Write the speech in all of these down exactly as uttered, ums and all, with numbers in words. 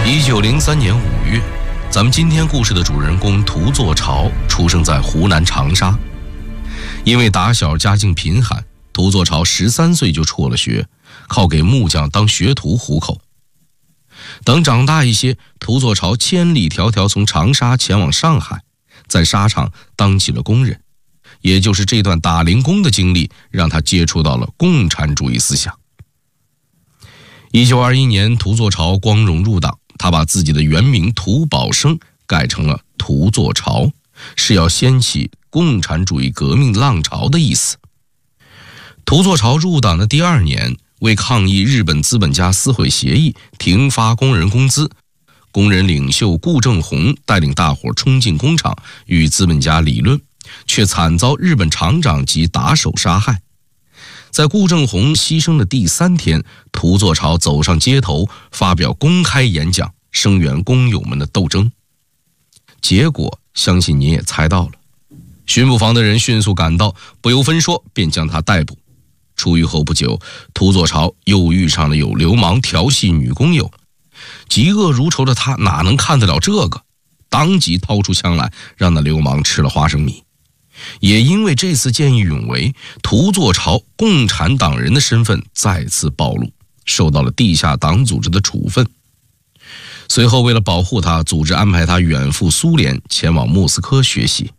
一九零三年五月，咱们今天故事的主人公涂作巢出生在湖南长沙。因为打小家境贫寒，涂作巢十三岁就辍了学，靠给木匠当学徒糊口。等长大一些，涂作巢千里迢迢从长沙前往上海，在纱厂当起了工人。也就是这段打零工的经历，让他接触到了共产主义思想。一九二一年，涂作巢光荣入党，他把自己的原名涂宝生改成了涂作巢，是要掀起共产主义革命浪潮的意思。涂作巢入党的第二年，为抗议日本资本家撕毁协议，停发工人工资，工人领袖顾正宏带领大伙冲进工厂与资本家理论，却惨遭日本厂长及打手杀害。在顾正宏牺牲的第三天，涂作巢走上街头，发表公开演讲，声援工友们的斗争。结果相信您也猜到了，巡捕房的人迅速赶到，不由分说便将他逮捕。出狱后不久，涂作巢又遇上了有流氓调戏女工友，嫉恶如仇的他哪能看得了这个，当即掏出枪来，让那流氓吃了花生米。也因为这次见义勇为，涂作巢共产党人的身份再次暴露，受到了地下党组织的处分。随后为了保护他，组织安排他远赴苏联，前往莫斯科学习。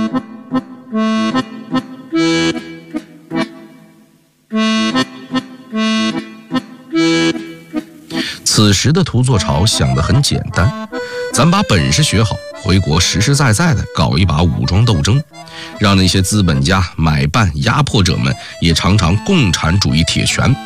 此时的涂作巢想得很简单，咱把本事学好，回国实实在在的搞一把武装斗争，让那些资本家、买办、压迫者们也尝尝共产主义铁拳，